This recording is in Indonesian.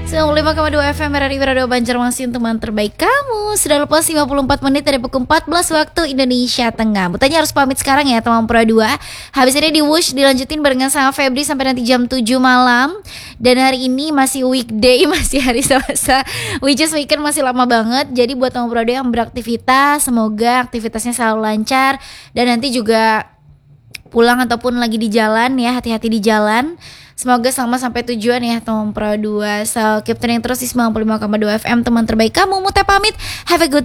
95,2 FM RRI Radio Banjarmasin, teman terbaik kamu. Sudah lepas 54 menit dari pukul 14 waktu Indonesia Tengah. Butanya harus pamit sekarang ya teman Pro 2. Habis ini di Wush dilanjutin barengan sama Febri sampai nanti jam 7 malam. Dan hari ini masih weekday, masih hari Selasa, which is weekend masih lama banget. Jadi buat teman Pro 2 yang beraktivitas, semoga aktivitasnya selalu lancar. Dan nanti juga pulang ataupun lagi di jalan ya, hati-hati di jalan. Semoga selamat sampai tujuan ya teman Pro 2. So keep tuning terus di 95,2 FM, teman terbaik kamu. Muta pamit. Have a good